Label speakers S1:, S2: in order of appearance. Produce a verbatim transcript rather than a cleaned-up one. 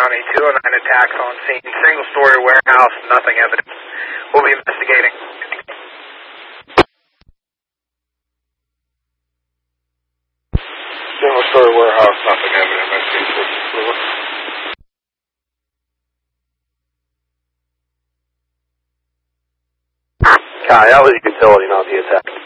S1: County, two oh nine attacks on scene, single-story warehouse, nothing evident. We'll be investigating.
S2: Single-story warehouse, nothing evident. Investigating fourteen floor.
S3: Kai, that was a utility, not the attack.